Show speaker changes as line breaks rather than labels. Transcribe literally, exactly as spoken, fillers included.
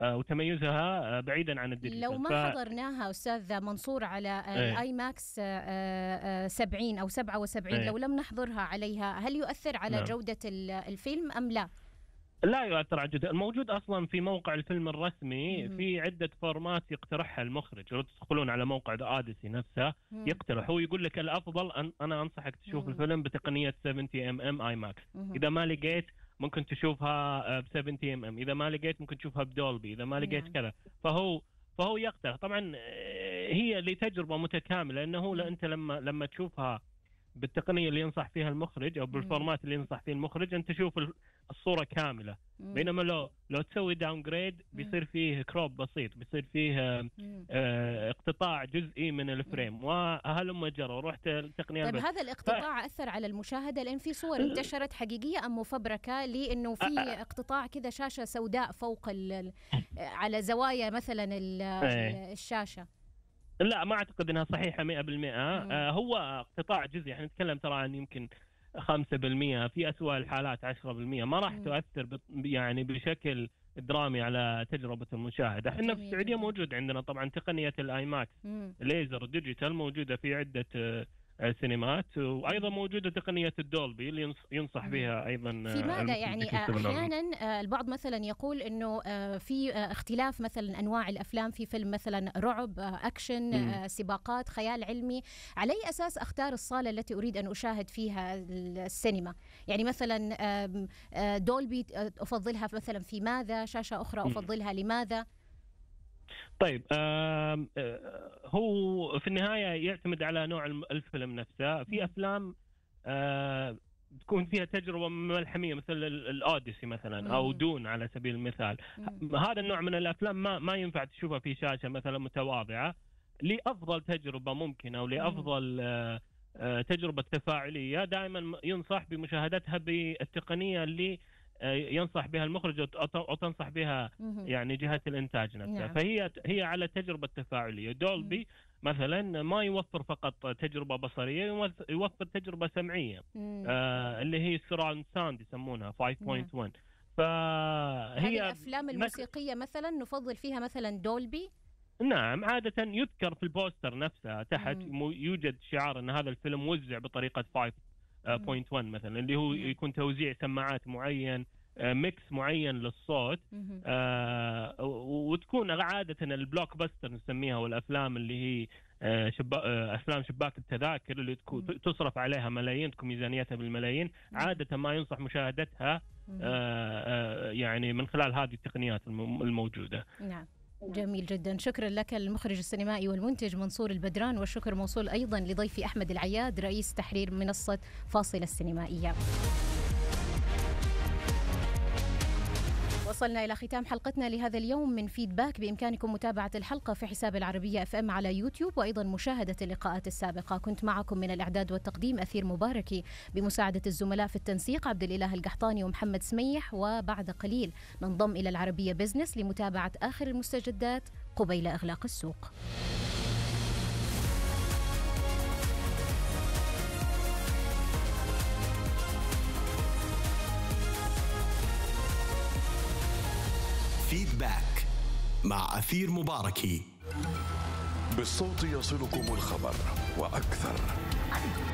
وتميزها بعيدا عن الديجيتال.
لو ما ف... حضرناها أستاذ منصور على الآي ماكس سبعين أو سبعة وسبعين، ايه. لو لم نحضرها عليها هل يؤثر على نعم. جودة الفيلم أم لا؟
لا يؤثر على جودة. الموجود أصلا في موقع الفيلم الرسمي مم. في عدة فورمات يقترحها المخرج. لو تدخلون على موقع ذا أوديسي نفسه مم. يقترح، هو يقول لك الأفضل أن أنا أنصحك تشوف مم. الفيلم بتقنية سبعين إم إم آي ماكس. إذا ما لقيت ممكن تشوفها ب سبعين إم إم، إذا ما لقيت ممكن تشوفها بدولبي، إذا ما لقيت نعم. كذا. فهو فهو يقترح. طبعا هي لتجربة متكاملة، لأنه لا أنت لما لما تشوفها بالتقنية اللي ينصح فيها المخرج أو بالفورمات اللي ينصح فيه المخرج أنت تشوف الصورة كاملة. مم. بينما لو لو تسوي داون جريد بيصير فيه كروب بسيط، بيصير فيه آه اقتطاع جزئي من الفريم، وهلم جرى ورحت التقنية.
طيب هذا الاقتطاع ف... أثر على المشاهدة؟ لأن في صور انتشرت حقيقية أم مفبركة لأنه في أ... اقتطاع كذا شاشة سوداء فوق ال... على زوايا مثلا ال... الشاشة.
لا ما أعتقد أنها صحيحة مئة بالمئة. آه هو قطاع جزئي، احنا نتكلم ترى عن يمكن خمسة بالمئة، في أسوأ الحالات عشرة بالمئة. ما راح تؤثر يعني بشكل درامي على تجربة المشاهد. احنا في السعودية موجود عندنا طبعا تقنية الآي ماكس ليزر ديجيتال موجودة في عدة سينمات، وايضا موجوده تقنيه الدولبي اللي ينصح بها ايضا.
في ماذا يعني احيانا البعض مثلا يقول انه في اختلاف مثلا انواع الافلام، في فيلم مثلا رعب، اكشن، م. سباقات، خيال علمي، على اي اساس اختار الصاله التي اريد ان اشاهد فيها السينما؟ يعني مثلا دولبي افضلها مثلا في ماذا، شاشه اخرى افضلها لماذا؟
طيب آه هو في النهاية يعتمد على نوع الفيلم نفسه. في أفلام آه تكون فيها تجربة ملحمية مثل الأوديسي مثلا أو دون على سبيل المثال. هذا النوع من الأفلام ما ما ينفع تشوفها في شاشة مثلا متواضعة. لأفضل تجربة ممكنة أو لأفضل آه آه تجربة تفاعلية دائما ينصح بمشاهدتها بالتقنية اللي ينصح بها المخرج أو تنصح بها يعني جهة الإنتاج نفسها. نعم. فهي هي على تجربة تفاعلية. دولبي مثلا ما يوفر فقط تجربة بصرية، يوفر تجربة سمعية آه اللي هي سراوند ساوند يسمونها خمسة فاصلة واحد. فهي
الأفلام الموسيقية مثلا نفضل فيها مثلا دولبي.
نعم عادة يذكر في البوستر نفسه تحت مم. يوجد شعار أن هذا الفيلم وزع بطريقة خمسة فاصلة واحد مثلا، اللي هو يكون توزيع سماعات معين، ميكس معين للصوت. آه وتكون عادة البلوك باستر نسميها، والأفلام اللي هي آه شبا أفلام شباك التذاكر اللي تصرف عليها ملايين، تكون ميزانيتها بالملايين. عادة ما ينصح مشاهدتها آه آه يعني من خلال هذه التقنيات الموجودة.
نعم جميل جدا. شكرا لك المخرج السينمائي والمنتج منصور البدران، والشكر موصول أيضا لضيفي أحمد العياد رئيس تحرير منصة فاصلة السينمائية. وصلنا إلى ختام حلقتنا لهذا اليوم من فيدباك. بإمكانكم متابعة الحلقة في حساب العربية اف ام على يوتيوب، وأيضا مشاهدة اللقاءات السابقة. كنت معكم من الإعداد والتقديم أثير مباركي، بمساعدة الزملاء في التنسيق عبد الإله القحطاني ومحمد سميح. وبعد قليل ننضم إلى العربية بزنس لمتابعة آخر المستجدات قبيل إغلاق السوق.
فيدباك مع أثير مباركي.
بالصوت يصلكم الخبر وأكثر.